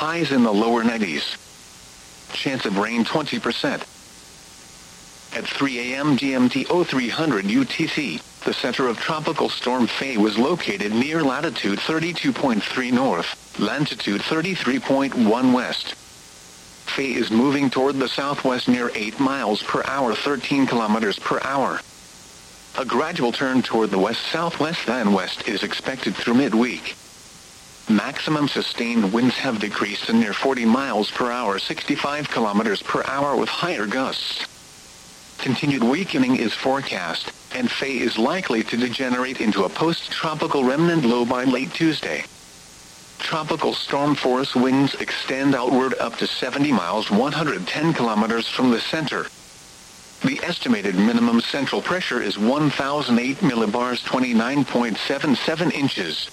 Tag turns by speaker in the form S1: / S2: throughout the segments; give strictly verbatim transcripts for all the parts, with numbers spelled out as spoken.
S1: highs in the lower nineties. Chance of rain twenty percent. At three a m G M T oh three hundred U T C, the center of Tropical Storm Faye was located near latitude thirty-two point three north, longitude thirty-three point one west. Faye is moving toward the southwest near eight miles per hour, thirteen kilometers per hour. A gradual turn toward the west-southwest then west is expected through midweek. Maximum sustained winds have decreased to near forty miles per hour, sixty-five kilometers per hour with higher gusts. Continued weakening is forecast, and Faye is likely to degenerate into a post-tropical remnant low by late Tuesday. Tropical storm force winds extend outward up to seventy miles, one hundred ten kilometers from the center. The estimated minimum central pressure is one thousand eight millibars, twenty-nine point seven seven inches.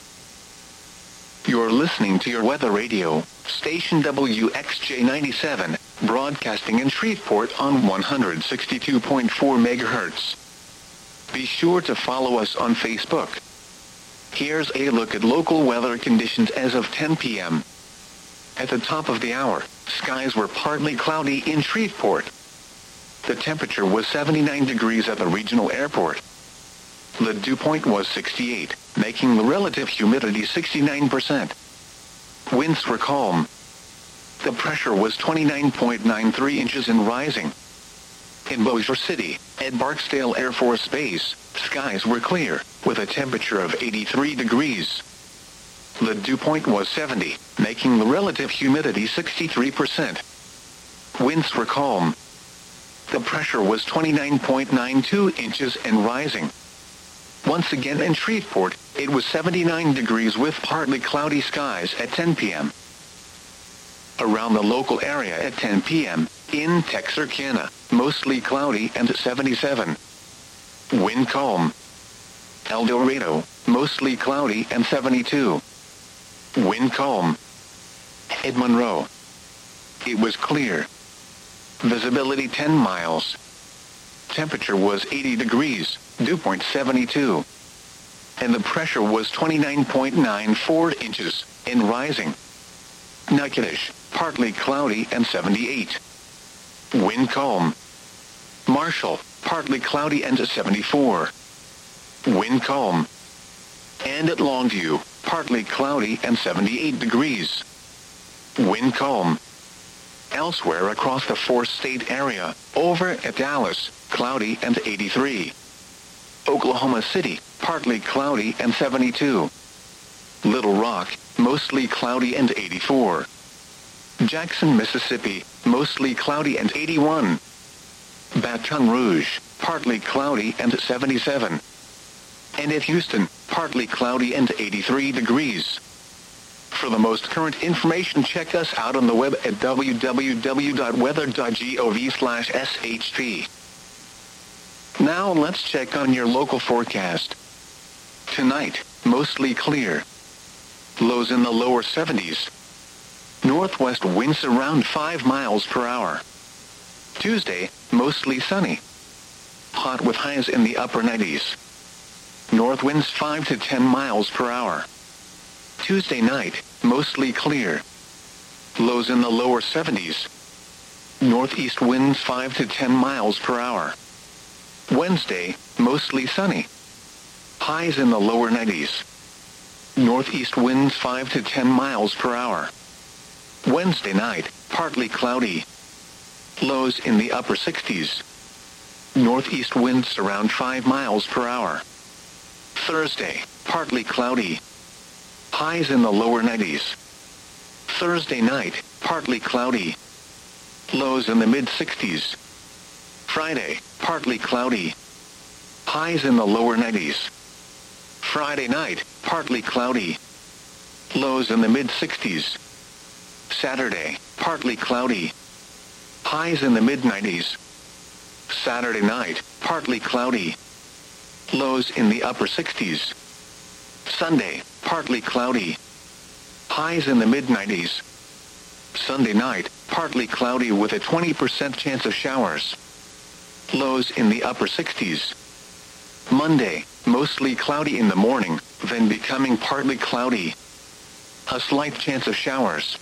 S1: You're listening to your weather radio, station W X J ninety-seven, broadcasting in Shreveport on one hundred sixty-two point four megahertz. Be sure to follow us on Facebook. Here's a look at local weather conditions as of ten p m At the top of the hour, skies were partly cloudy in Shreveport. The temperature was seventy-nine degrees at the regional airport. The dew point was sixty-eight, making the relative humidity sixty-nine percent. Winds were calm. The pressure was twenty-nine point nine three inches and rising. In Bossier City, at Barksdale Air Force Base, skies were clear, with a temperature of eighty-three degrees. The dew point was seventy, making the relative humidity sixty-three percent. Winds were calm. The pressure was twenty-nine point nine two inches and rising. Once again in Shreveport, it was seventy-nine degrees with partly cloudy skies at ten p m Around the local area at ten p m, in Texarkana, mostly cloudy and seventy-seven. Wind calm. El Dorado, mostly cloudy and seventy-two. Wind calm. At Monroe, it was clear. Visibility ten miles. Temperature was eighty degrees, dew point seventy-two. And the pressure was twenty-nine point nine four inches, and rising. Natchitoches, partly cloudy and seventy-eight. Wind calm. Marshall, partly cloudy and seventy-four. Wind calm. And at Longview, partly cloudy and seventy-eight degrees. Wind calm. Elsewhere across the four-state area, over at Dallas, cloudy and eighty-three. Oklahoma City, partly cloudy and seventy-two. Little Rock, mostly cloudy and eighty-four. Jackson, Mississippi, mostly cloudy and eighty-one. Baton Rouge, partly cloudy and seventy-seven. And at Houston, partly cloudy and eighty-three degrees. For the most current information, check us out on the web at w w w dot weather dot gov slash s h p. Now let's check on your local forecast. Tonight, mostly clear. Lows in the lower seventies. Northwest winds around five miles per hour. Tuesday, mostly sunny. Hot with highs in the upper nineties. North winds five to ten miles per hour. Tuesday night, mostly clear. Lows in the lower seventies. Northeast winds five to ten miles per hour. Wednesday, mostly sunny. Highs in the lower nineties. Northeast winds five to ten miles per hour. Wednesday night, partly cloudy. Lows in the upper sixties. Northeast winds around five miles per hour. Thursday, partly cloudy. Highs in the lower nineties. Thursday night, partly cloudy. Lows in the mid-sixties. Friday, partly cloudy. Highs in the lower nineties. Friday night, partly cloudy. Lows in the mid-sixties. Saturday, partly cloudy. Highs in the mid-nineties. Saturday night, partly cloudy. Lows in the upper sixties. Sunday, partly cloudy. Highs in the mid-nineties. Sunday night, partly cloudy with a twenty percent chance of showers. Lows in the upper sixties. Monday, mostly cloudy in the morning, then becoming partly cloudy. A slight chance of showers.